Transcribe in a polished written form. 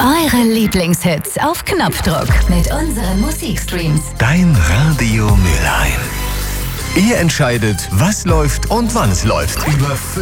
Eure Lieblingshits auf Knopfdruck mit unseren Musikstreams. Dein Radio Mülheim. Ihr entscheidet, was läuft und wann es läuft. Über